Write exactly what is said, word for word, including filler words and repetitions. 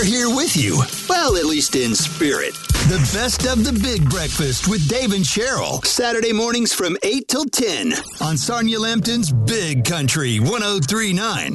We're here with you. Well, at least in spirit. The best of the Big Breakfast with Dave and Cheryl. Saturday mornings from eight till ten on Sarnia Lambton's Big Country one oh three point nine.